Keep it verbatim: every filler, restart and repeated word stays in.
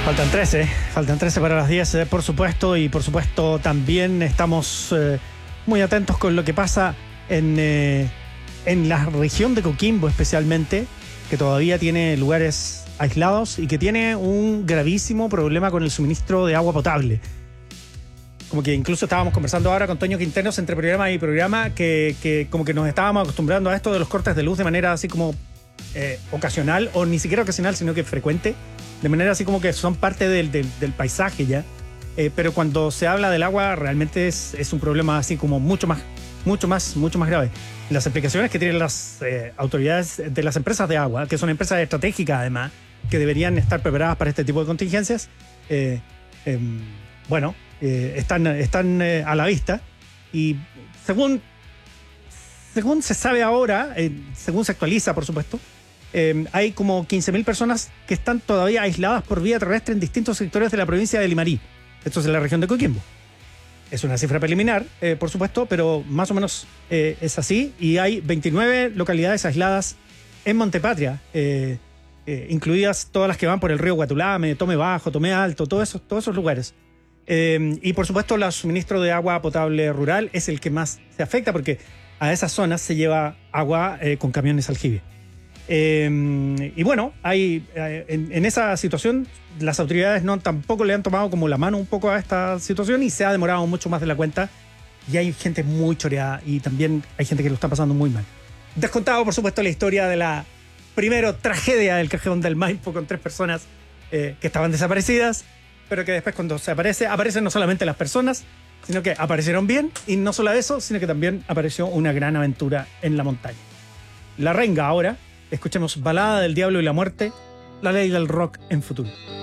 Faltan trece, faltan trece para las diez, eh, por supuesto, y por supuesto también estamos eh, muy atentos con lo que pasa en, eh, en la región de Coquimbo especialmente, que todavía tiene lugares aislados y que tiene un gravísimo problema con el suministro de agua potable. Como que incluso estábamos conversando ahora con Toño Quinteros entre programa y programa, que, que como que nos estábamos acostumbrando a esto de los cortes de luz de manera así como eh, ocasional, o ni siquiera ocasional, sino que frecuente, de manera así como que son parte del, del, del paisaje ya. Eh, pero cuando se habla del agua realmente es, es un problema así como mucho más, mucho más, mucho más grave. Las implicaciones que tienen las eh, autoridades de las empresas de agua, que son empresas estratégicas además, que deberían estar preparadas para este tipo de contingencias, eh, eh, bueno, eh, están, están eh, a la vista. Y según, según se sabe ahora, eh, según se actualiza por supuesto, Eh, hay como quince mil personas que están todavía aisladas por vía terrestre en distintos sectores de la provincia de Limarí. Esto es en la región de Coquimbo. Es una cifra preliminar, eh, por supuesto, pero más o menos eh, es así. Y hay veintinueve localidades aisladas en Montepatria, eh, eh, incluidas todas las que van por el río Guatulame, Tome Bajo, Tome Alto, todos esos, todos esos lugares. Eh, y por supuesto, el suministro de agua potable rural es el que más se afecta, porque a esas zonas se lleva agua eh, con camiones aljibe. Eh, y bueno, hay, eh, en, en esa situación las autoridades no tampoco le han tomado como la mano un poco a esta situación y se ha demorado mucho más de la cuenta, y hay gente muy choreada y también hay gente que lo está pasando muy mal. Descontado por supuesto la historia de la primero tragedia del Cajón del Maipo con tres personas eh, que estaban desaparecidas, pero que después cuando se aparece, aparecen no solamente las personas, sino que aparecieron bien, y no solo eso, sino que también apareció una gran aventura en la montaña. La Renga ahora. Escuchemos Balada del Diablo y la Muerte, la ley del rock en Futuro.